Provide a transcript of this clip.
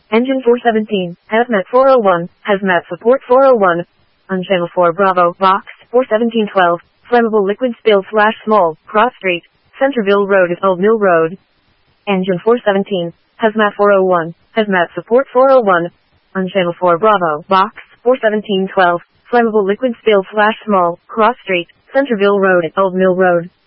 Engine 417, Hazmat 401, Hazmat Support 401. On Channel 4 Bravo, Box 41712, Flammable Liquid Spill / Small, Cross Street, Centerville Road, Old Mill Road. Engine 417, Hazmat 401, Hazmat Support 401. On Channel 4 Bravo, Box 41712, Flammable Liquid Spill / Small, Cross Street, Centerville Road, Old Mill Road.